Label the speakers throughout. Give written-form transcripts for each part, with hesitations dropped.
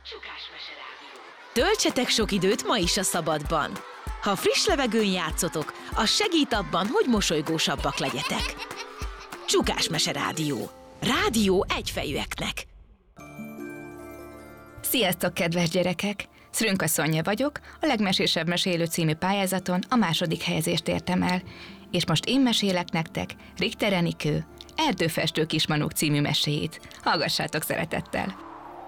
Speaker 1: Csukás Meserádió.
Speaker 2: Töltsetek sok időt ma is a szabadban. Ha friss levegőn játszotok, az segít abban, hogy mosolygósabbak legyetek. Csukás Meserádió. Rádió egyfejűeknek.
Speaker 3: Sziasztok, kedves gyerekek! Szrünka Szonya vagyok, a Legmesésebb Mesélő című pályázaton a második helyezést értem el, és most én mesélek nektek Richter Enikő Erdőfestő kismanók című meséjét. Hallgassátok szeretettel!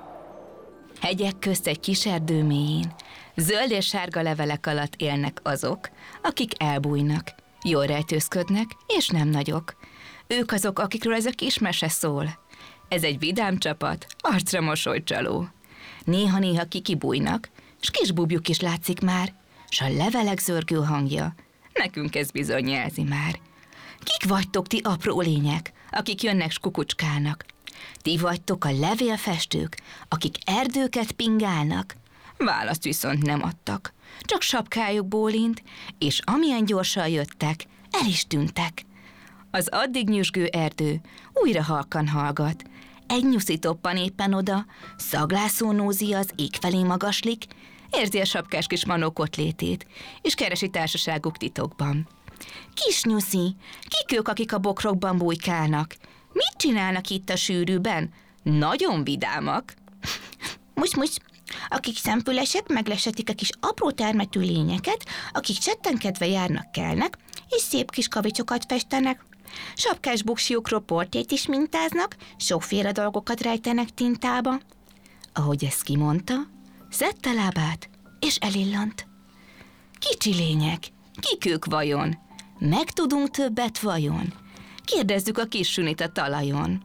Speaker 3: Hegyek közt egy kis erdő mélyén, zöld és sárga levelek alatt élnek azok, akik elbújnak, jól rejtőzködnek, és nem nagyok. Ők azok, akikről ez a kis mese szól. Ez egy vidám csapat, arcra mosolycsaló. Néha-néha kikibújnak, s kis búbjuk is látszik már, s a levelek zörgő hangja nekünk ez bizony jelzi már. Kik vagytok ti apró lények, akik jönnek s kukucskálnak? Ti vagytok a levélfestők, akik erdőket pingálnak? Választ viszont nem adtak, csak sapkájuk bólint, és amilyen gyorsan jöttek, el is tűntek. Az addig nyüzsgő erdő újra halkan hallgat. Egy nyuszi toppan éppen oda, szaglászó nózia az ég felé magaslik, érzi a sapkás kis manók ott létét, és keresi társaságuk titokban. Kis nyuszi, kik ők, akik a bokrokban bujkálnak? Mit csinálnak itt a sűrűben? Nagyon vidámak. Most, akik szempülesek, meglesetik a kis apró termetű lényeket, akik csettenkedve járnak-kelnek, és szép kis kavicsokat festenek. Sapkás buksiukról portét is mintáznak, sokféle dolgokat rejtenek tintába. Ahogy ezt kimondta, szedte lábát, és elillant. Kicsi lények, kik ők vajon? Megtudunk többet vajon? Kérdezzük a kis sünit a talajon.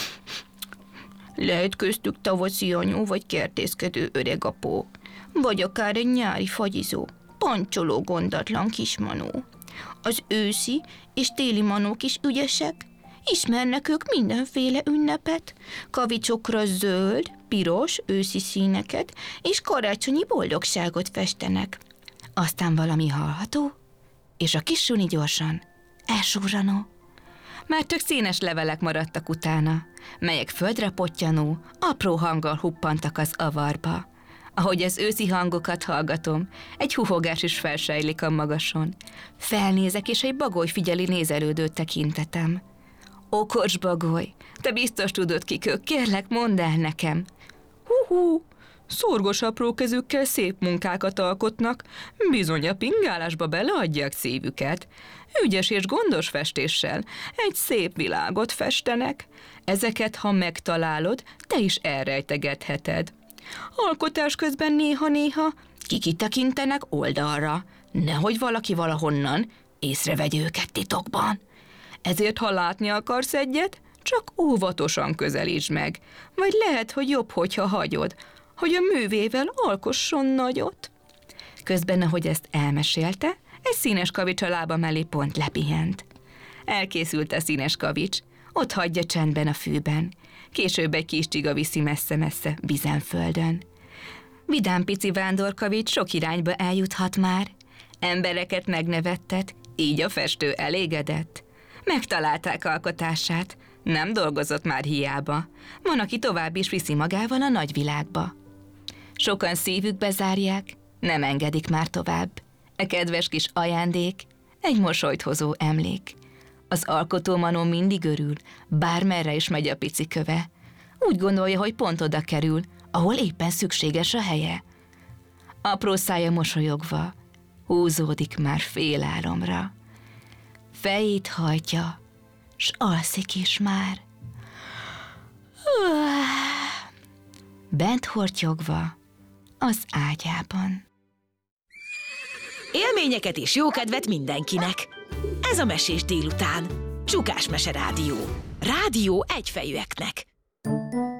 Speaker 3: Lehet köztük tavaszi anyó, vagy kertészkedő öreg apó, vagy akár egy nyári fagyizó, pancsoló gondatlan kismanó. Az őszi és téli manók is ügyesek, ismernek ők mindenféle ünnepet, kavicsokra zöld, piros, őszi színeket, és karácsonyi boldogságot festenek. Aztán valami hallható, és a kis suni gyorsan elsurranó. Már csak színes levelek maradtak utána, melyek földre pottyanó, apró hanggal huppantak az avarba. Ahogy az őszi hangokat hallgatom, egy huhogás is felsejlik a magason. Felnézek, és egy bagoly figyeli nézelődő tekintetem. Okos bagoly, te biztos tudod, kik ők, kérlek, mondd el nekem. Hú, szorgos apró kezükkel szép munkákat alkotnak, bizony a pingálásba beleadják szívüket. Ügyes és gondos festéssel egy szép világot festenek. Ezeket, ha megtalálod, te is elrejtegetheted. Alkotás közben néha-néha kikitekintenek oldalra, nehogy valaki valahonnan észrevegye őket titokban. Ezért, ha látni akarsz egyet, csak óvatosan közelítsd meg, vagy lehet, hogy jobb, hogyha hagyod, hogy a művével alkosson nagyot. Közben, ahogy ezt elmesélte, egy színes kavics a lába mellé pont lepihent. Elkészült a színes kavics, ott hagyja csendben a fűben. Később egy kis csiga viszi messze-messze vizenföldön. Vidám pici vándorkavics sok irányba eljuthat már. Embereket megnevettet, így a festő elégedett. Megtalálták alkotását, nem dolgozott már hiába. Van, aki tovább is viszi magával a nagyvilágba. Sokan szívükbe zárják, nem engedik már tovább. E kedves kis ajándék, egy mosolyt hozó emlék. Az alkotó manó mindig örül, bármerre is megy a pici köve. Úgy gondolja, hogy pont oda kerül, ahol éppen szükséges a helye. Apró szája mosolyogva, húzódik már félálomra. Fejét hajtja, s alszik is már. Bent hortyogva az ágyában.
Speaker 2: Élményeket és jókedvet mindenkinek! Ez a Mesés délután. Csukás Meserádió. Rádió egyfejűeknek.